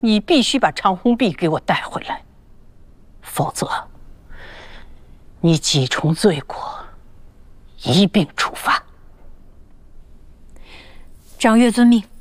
你必须把长虹璧给我带回来，否则你几重罪过一并处罚。 掌阅遵命。